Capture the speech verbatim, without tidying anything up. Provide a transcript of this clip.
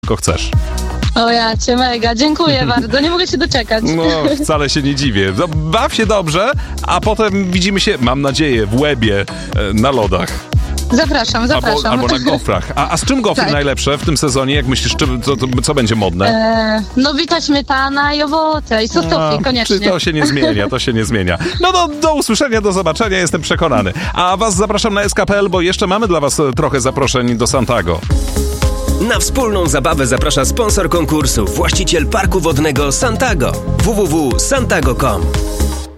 tylko chcesz. O ja cię mega, dziękuję bardzo, nie mogę się doczekać. No, wcale się nie dziwię. No, baw się dobrze, a potem widzimy się, mam nadzieję, w Łebie, na lodach. Zapraszam, zapraszam. Albo, albo na gofrach. A, a z czym gofry Tak. najlepsze w tym sezonie? Jak myślisz, czy, co, co będzie modne? E, no wita śmietana i owoce i sosówki, koniecznie. Czy to się nie zmienia, to się nie zmienia. No do, do usłyszenia, do zobaczenia, jestem przekonany. A was zapraszam na S K kropka P L, bo jeszcze mamy dla was trochę zaproszeń do Santago. Na wspólną zabawę zaprasza sponsor konkursu, właściciel parku wodnego Santago. w w w kropka santago kropka com